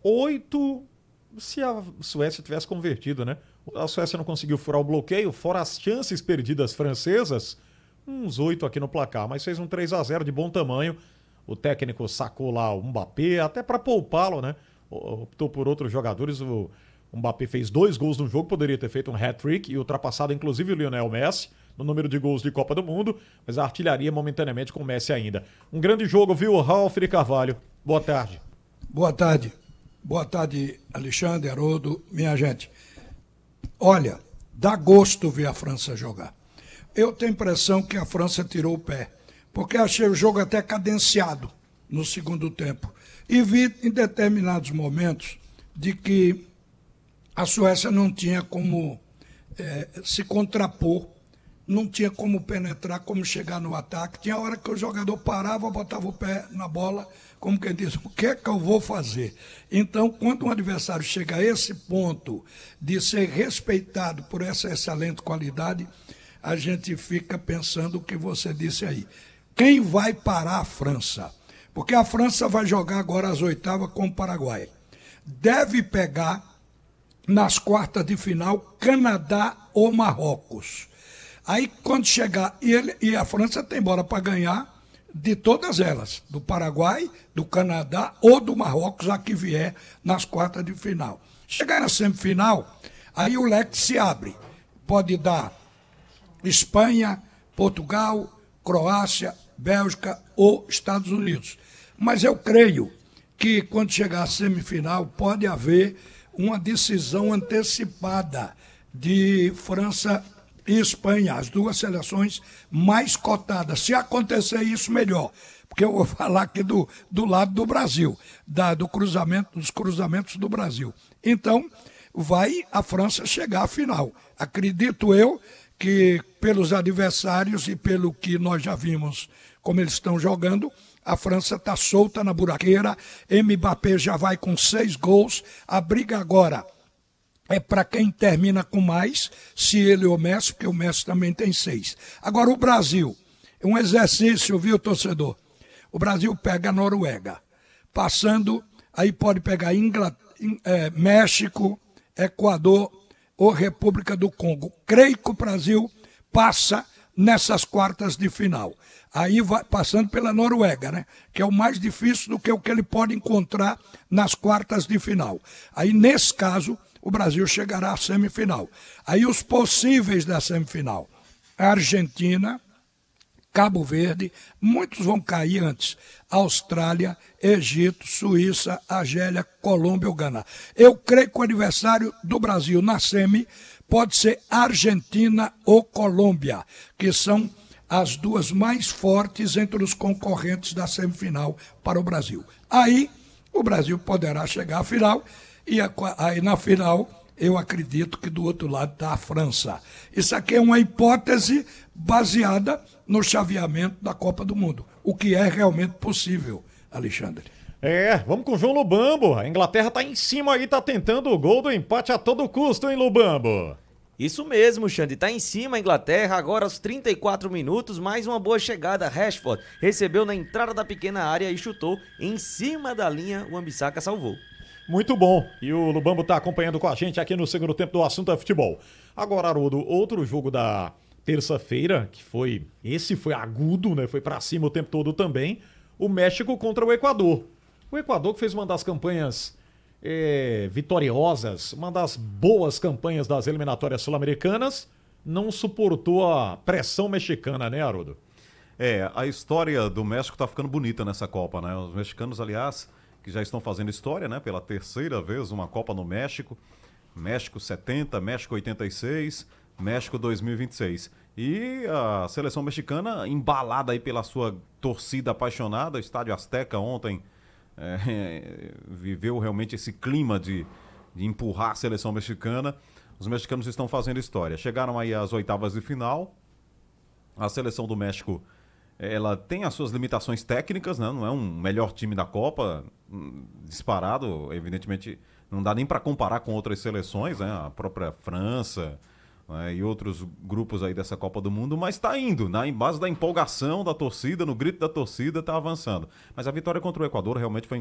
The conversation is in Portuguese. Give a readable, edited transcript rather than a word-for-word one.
8 se a Suécia tivesse convertido, né? A Suécia não conseguiu furar o bloqueio, fora as chances perdidas francesas, uns 8 aqui no placar, mas fez um 3-0 de bom tamanho. O técnico sacou lá o Mbappé, até para poupá-lo, né? Optou por outros jogadores. O Mbappé fez 2 gols no jogo, poderia ter feito um hat-trick e ultrapassado inclusive o Lionel Messi no número de gols de Copa do Mundo, mas a artilharia momentaneamente com o Messi ainda. Um grande jogo, viu, Ralf de Carvalho? Boa tarde. Boa tarde. Boa tarde, Alexandre, Haroldo, minha gente. Olha, dá gosto ver a França jogar. Eu tenho a impressão que a França tirou o pé, porque achei o jogo até cadenciado no segundo tempo. E vi em determinados momentos de que a Suécia não tinha como se contrapor, não tinha como penetrar, como chegar no ataque. Tinha hora que o jogador parava, botava o pé na bola, como quem diz, o que é que eu vou fazer? Então, quando um adversário chega a esse ponto de ser respeitado por essa excelente qualidade, a gente fica pensando o que você disse aí. Quem vai parar a França? Porque a França vai jogar agora as oitavas com o Paraguai. Deve pegar, nas quartas de final, Canadá ou Marrocos. Aí, quando chegar, e a França tem bola para ganhar de todas elas, do Paraguai, do Canadá ou do Marrocos, a que vier nas quartas de final. Chegar na semifinal, aí o leque se abre. Pode dar Espanha, Portugal, Croácia, Bélgica ou Estados Unidos. Mas eu creio que quando chegar à semifinal pode haver uma decisão antecipada de França e Espanha, as duas seleções mais cotadas. Se acontecer isso, melhor. Porque eu vou falar aqui do lado do Brasil, dos cruzamentos do Brasil. Então, vai a França chegar à final. Acredito eu que pelos adversários e pelo que nós já vimos como eles estão jogando, a França está solta na buraqueira, Mbappé já vai com 6 gols, a briga agora é para quem termina com mais, se ele ou o Messi, porque o Messi também tem 6. Agora o Brasil, um exercício, viu, torcedor? O Brasil pega a Noruega, passando, aí pode pegar México, Equador ou República do Congo. Creio que o Brasil passa nessas quartas de final. Aí vai passando pela Noruega, né? Que é o mais difícil do que o que ele pode encontrar nas quartas de final. Aí, nesse caso, o Brasil chegará à semifinal. Aí os possíveis da semifinal: Argentina, Cabo Verde, muitos vão cair antes: Austrália, Egito, Suíça, Argélia, Colômbia ou Gana. Eu creio que o adversário do Brasil na semi pode ser Argentina ou Colômbia, que são as duas mais fortes entre os concorrentes da semifinal para o Brasil. Aí o Brasil poderá chegar à final e aí na final eu acredito que do outro lado está a França. Isso aqui é uma hipótese baseada no chaveamento da Copa do Mundo, o que é realmente possível, Alexandre. Vamos com o João Lubambo. A Inglaterra tá em cima aí, tá tentando o gol do empate a todo custo, hein, Lubambo? Isso mesmo, Xande, tá em cima a Inglaterra, agora aos 34 minutos, mais uma boa chegada. Rashford recebeu na entrada da pequena área e chutou em cima da linha, o Wan-Bissaka salvou. Muito bom, e o Lubambo tá acompanhando com a gente aqui no segundo tempo do Assunto é Futebol. Agora, Haroldo, outro jogo da terça-feira, esse foi agudo, né, foi pra cima o tempo todo também, o México contra o Equador. O Equador que fez uma das campanhas vitoriosas, uma das boas campanhas das eliminatórias sul-americanas, não suportou a pressão mexicana, né, Haroldo? A história do México tá ficando bonita nessa Copa, né? Os mexicanos, aliás, que já estão fazendo história, né? Pela terceira vez, uma Copa no México. México 70, México 86, México 2026. E a seleção mexicana, embalada aí pela sua torcida apaixonada, Estádio Azteca ontem, viveu realmente esse clima de empurrar a seleção mexicana. Os mexicanos estão fazendo história. Chegaram aí às oitavas de final. A seleção do México, ela tem as suas limitações técnicas, né? Não é um melhor time da Copa, disparado, evidentemente não dá nem para comparar com outras seleções, né? A própria França, né? E outros grupos aí dessa Copa do Mundo, mas está indo, em base da empolgação da torcida, no grito da torcida, está avançando. Mas a vitória contra o Equador realmente foi